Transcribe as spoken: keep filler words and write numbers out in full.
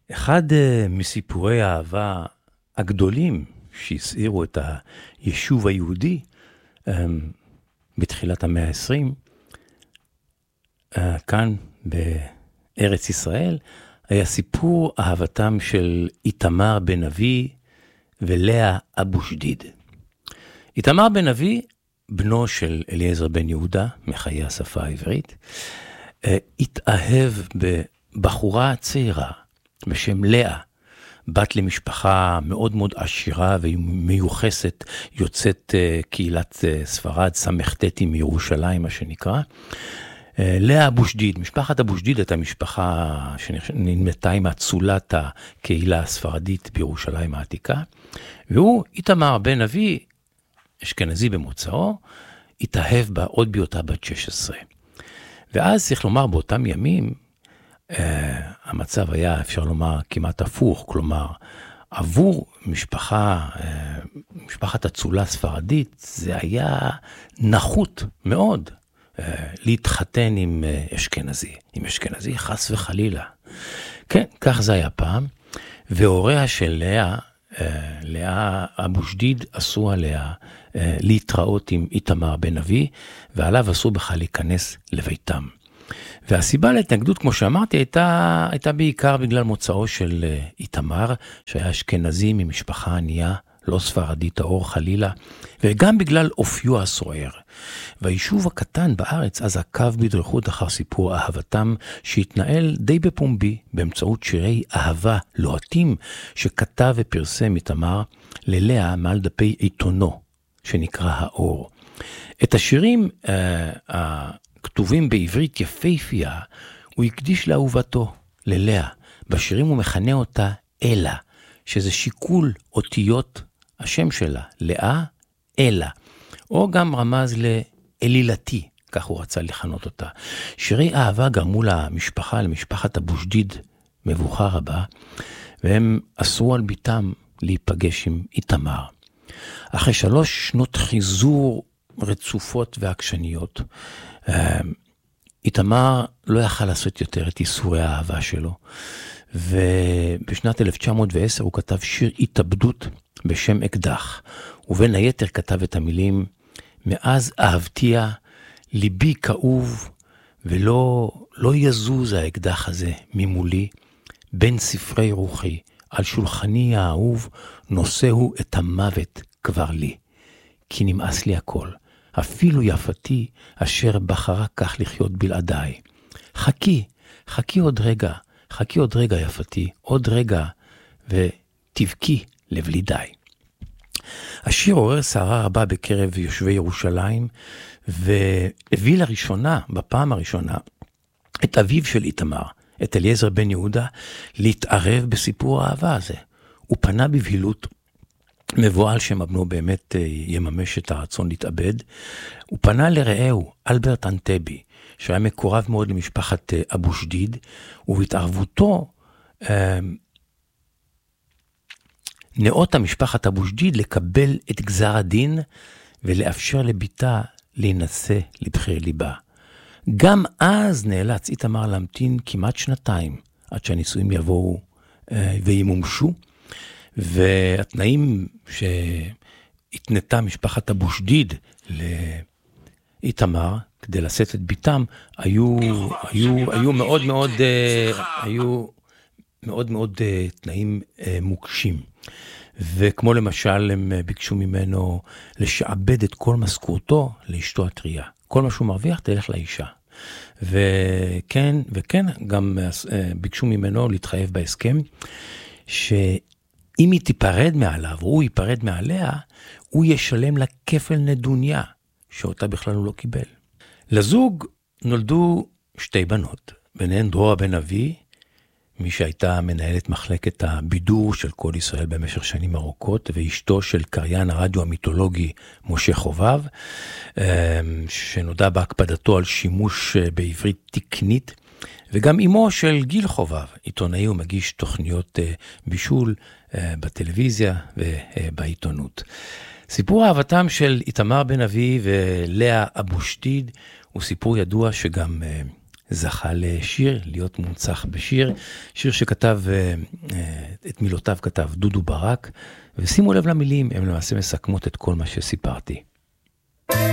אחד מסיפורי האהבה הגדולים שהסעירו את היישוב היהודי בתחילת המאה ה-עשרים, כאן בארץ ישראל, היה סיפור אהבתם של איתמר בן אבי ולאה אבו שדיד. איתמר בן אבי, בנו של אליעזר בן יהודה, מחיי השפה העברית, התאהב בבחורה צעירה בשם לאה, בת למשפחה מאוד מאוד עשירה ומיוחסת, יוצאת קהילת ספרד, סמכתתי מירושלים, מה שנקרא. לאה אבו שדיד, משפחת אבו שדיד הייתה משפחה שנמנתה עם אצולת הקהילה הספרדית בירושלים העתיקה, והוא, איתמר בן אבי, אשכנזי במוצאו, התאהב בה עוד בהיותה בת שש עשרה. ואז צריך לומר, באותם ימים, uh, המצב היה, אפשר לומר, כמעט הפוך, כלומר, עבור משפחה, uh, משפחת אצולה ספרדית, זה היה נחות מאוד uh, להתחתן עם uh, אשכנזי, עם אשכנזי חס וחלילה. כן, כך זה היה פעם, והוריה של לאה, uh, לאה אבו שדיד עשו עליה uh, להתראות עם איתמר בן אבי, ועליו עשו בכלל להיכנס לביתם. והסיבה להתנגדות, כמו שאמרתי, הייתה, הייתה בעיקר בגלל מוצאו של איתמר, שהיה אשכנזי ממשפחה ענייה, לא ספרדית, האור חלילה, וגם בגלל אופיו הסוער. והיישוב הקטן בארץ אז עקב בדריכות אחר סיפור אהבתם, שהתנהל די בפומבי, באמצעות שירי אהבה לוהטים, שכתב ופרסם איתמר ללאה מעל דפי עיתונו, שנקרא האור. את השירים אה, כתובים בעברית יפהפייה, הוא הקדיש לאהובתו, ללאה. בשירים הוא מכנה אותה אלה, שזה שיקול אותיות השם שלה, לאה, אלה. או גם רמז לאלילתי, כך הוא רצה לכנות אותה. שירי אהבה גרמו למשפחה, למשפחת אבו שדיד, מבוכה רבה, והם אסרו על ביתם להיפגש עם איתמר. אחרי שלוש שנות חיזור רצופות ועקשניות, איתמר לא יכל לעשות יותר את איסורי האהבה שלו, ובשנת אלף תשע מאות ועשר הוא כתב שיר התאבדות בשם אקדח, ובין היתר כתב את המילים, מאז אהבתיה, ליבי כאוב, ולא לא יזוז האקדח הזה ממולי, בין ספרי רוחי, על שולחני האהוב, נושאו את המוות כבר לי, כי נמאס לי הכל. אפילו יפתי אשר בחרה כך לחיות בלעדיי. חכי, חכי עוד רגע, חכי עוד רגע יפתי, עוד רגע, ותבכי לבלידיי. השיר עורר סערה רבה בקרב יושבי ירושלים, והביא לראשונה, בפעם הראשונה, את אביו של איתמר, את אליעזר בן יהודה, להתערב בסיפור האהבה הזה. הוא פנה בבהילות, מבועל שמבנו באמת יממש את הרצון להתאבד, הוא פנה לרעהו, אלברט אנטבי, שהיה מקורב מאוד למשפחת אבו שדיד, ובהתערבותו נאות המשפחת אבו שדיד לקבל את גזר הדין, ולאפשר לביתה להינשא לבחיר ליבה. גם אז נאלץ איתמר להמתין כמעט שנתיים, עד שהנישואים יבואו וימומשו, והתנאים שהתנתה משפחת אבו שדיד לאיתמר כדי לשאת את ביתם היו היו היו מאוד מאוד היו מאוד מאוד תנאים מוקשים, וכמו למשל הם ביקשו ממנו לשעבד את כל משכורתו לאשתו הטריה, כל מה שהוא מרוויח תלך לאישה, וכן וכן גם ביקשו ממנו להתחייב בהסכם ש אם היא תיפרד מעליו, או הוא ייפרד מעליה, הוא ישלם לה כפל נדוניה, שאותה בכלל הוא לא קיבל. לזוג נולדו שתי בנות, ביניהן דרורה בן אבי, מי שהייתה מנהלת מחלקת הבידור של כל ישראל במשך שנים ארוכות, ואשתו של קריין הרדיו המיתולוגי משה חובב, שנודע בהקפדתו על שימוש בעברית תקנית, וגם אמו של גיל חובב, עיתונאי ומגיש תוכניות בישול בטלוויזיה ובעיתונות. סיפור אהבתם של איתמר בן אבי ולאה אבו שדיד הוא סיפור ידוע שגם זכה לשיר, להיות מונצח בשיר, שיר שכתב, את מילותיו כתב דודו ברק, ושימו לב למילים, הם למעשה מסכמות את כל מה שסיפרתי.